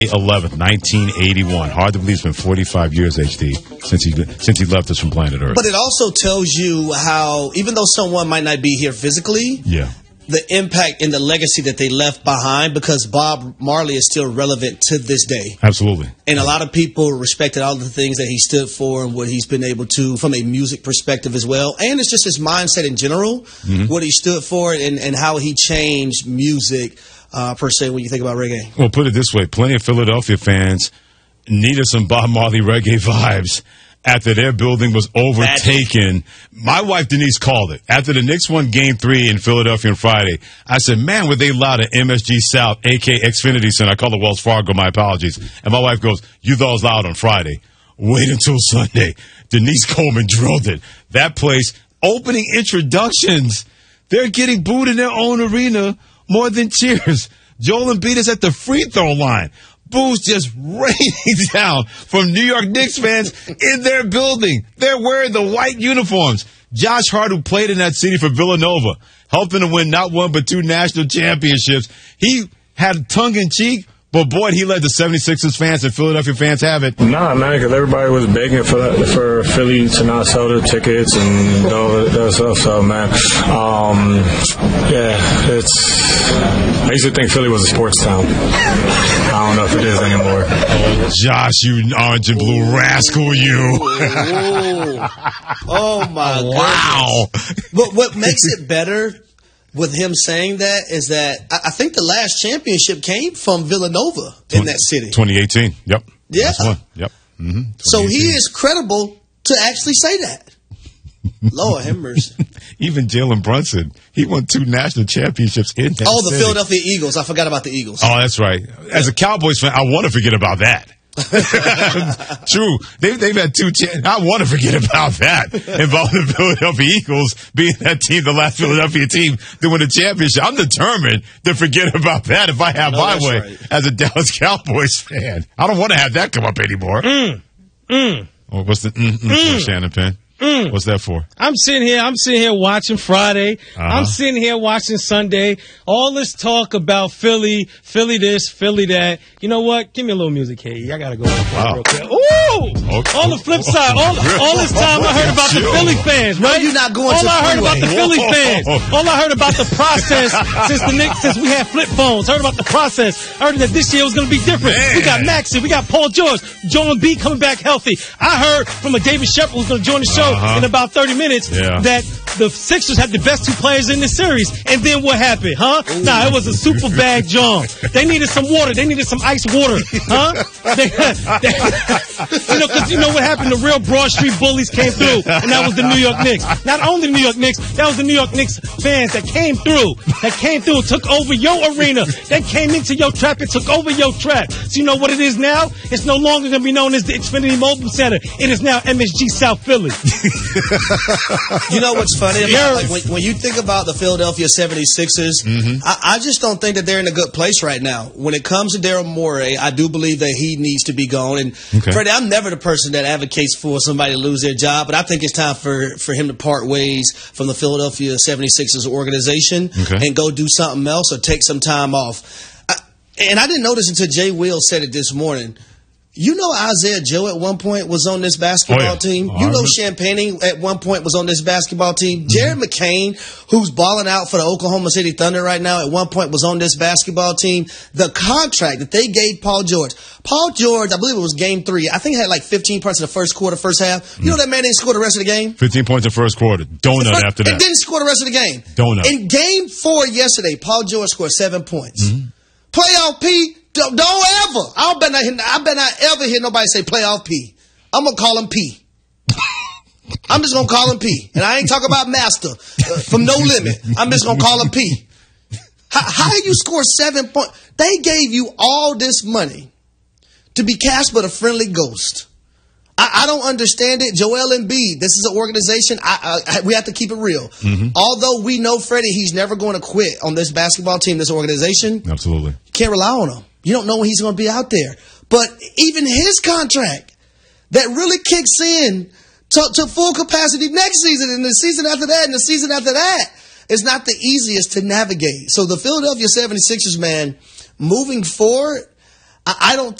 11th, 1981. Hard to believe it's been 45 years, HD, since he left us from planet Earth. But it also tells you how, even though someone might not be here physically, the impact and the legacy that they left behind, because Bob Marley is still relevant to this day. Absolutely. And a lot of people respected all the things that he stood for and what he's been able to, from a music perspective as well. And it's just his mindset in general, what he stood for and how he changed music, per se, when you think about reggae. Well, put it this way. Plenty of Philadelphia fans needed some Bob Marley reggae vibes after their building was overtaken. My wife, Denise, called it. After the Knicks won Game 3 in Philadelphia on Friday, I said, man, were they loud at MSG South, a.k.a. Xfinity Center. I call it Wells Fargo. My apologies. And my wife goes, you thought it was loud on Friday. Wait until Sunday. Denise Coleman drilled it. That place, opening introductions, they're getting booed in their own arena more than cheers. Joel Embiid is at the free throw line. Boos just raining down from New York Knicks fans in their building. They're wearing the white uniforms. Josh Hart, who played in that city for Villanova, helping to win not one but 2 national championships. He had tongue-in-cheek, but boy, he let the 76ers fans and Philadelphia fans have it. Nah, man, because everybody was begging for Philly to not sell the tickets and all that stuff. So, man, I used to think Philly was a sports town. I don't know if it is anymore. Oh, Josh, you orange and blue rascal, you. Oh, my God. Wow. But what makes it better with him saying that is that I think the last championship came from Villanova in that city. 2018. Yep. Yeah. That's one. Yep. So he is credible to actually say that. Lord have mercy. Even Jalen Brunson, he won 2 national championships in that the city. Philadelphia Eagles. I forgot about the Eagles. Oh, that's right. As a Cowboys fan, I want to forget about that. True. They've had 2 I want to forget about that, involving the Philadelphia Eagles being that team, the last Philadelphia team to win a championship. I'm determined to forget about that if I have my way as a Dallas Cowboys fan. I don't want to have that come up anymore. Oh, what's the Shannon Penn? What's that for? I'm sitting here watching Friday. I'm sitting here watching Sunday. All this talk about Philly this, Philly that. You know what? Give me a little music here. I gotta go real quick. Ooh! Okay. On the flip side, all this time I heard about the Philly fans, right? You're not going all to I heard about the Philly fans. All I heard about the process since we had flip phones. Heard about the process. Heard that this year was gonna be different. Man. We got Maxey, we got Paul George, Joel Embiid coming back healthy. I heard from a David Shepard who's gonna join the show in about 30 minutes that the Sixers had the best 2 players in the series. And then what happened, huh? Ooh. Nah, it was a super bad John. They needed some water. They needed some ice water, huh? Because you know what happened? The real Broad Street bullies came through, and that was the New York Knicks. Not only the New York Knicks, that was the New York Knicks fans that came through, took over your arena. They came into your trap and took over your trap. So you know what it is now? It's no longer going to be known as the Xfinity Mobile Center. It is now MSG South Philly. You know what's funny about when you think about the Philadelphia 76ers, I just don't think that they're in a good place right now. When it comes to Daryl Morey, I do believe that he needs to be gone. And Freddie, I'm never the person that advocates for somebody to lose their job, but I think it's time for him to part ways from the Philadelphia 76ers organization and go do something else or take some time off. And I didn't notice until Jay Will said it this morning. You know Isaiah Joe at one point was on this basketball team. You know Champagne at one point was on this basketball team. Jared McCain, who's balling out for the Oklahoma City Thunder right now, at one point was on this basketball team. The contract that they gave Paul George, I believe it was game 3. I think he had like 15 points in the first quarter, first half. You know that man didn't score the rest of the game? 15 points in the first quarter. Donut after that. And didn't score the rest of the game. Donut. In game 4 yesterday, Paul George scored 7 points. Playoff P. Don't ever. I bet not ever hear nobody say playoff P. I'm going to call him P. I'm just going to call him P. And I ain't talking about Master from No Limit. I'm just going to call him P. How do you score 7 points? They gave you all this money to be cast but a friendly ghost. I don't understand it. Joel Embiid, this is an organization. We have to keep it real. Although we know Freddie, he's never going to quit on this basketball team, this organization. Absolutely. You can't rely on him. You don't know when he's going to be out there. But even his contract that really kicks in to full capacity next season and the season after that and the season after that is not the easiest to navigate. So the Philadelphia 76ers, man, moving forward, I don't